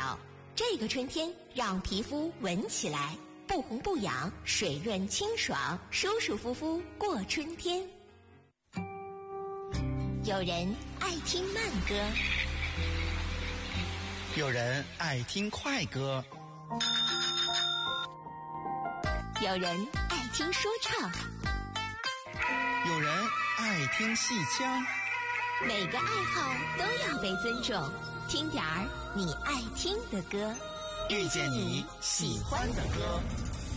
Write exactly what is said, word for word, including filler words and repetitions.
调。这个春天让皮肤闻起来不红不痒，水润清爽，舒舒服服过春天。有人爱听慢歌， 有人爱听快歌， 有人爱听说唱， 有人爱听戏腔。 每个爱好都要被尊重，听点儿你爱听的歌， 遇见你喜欢的歌。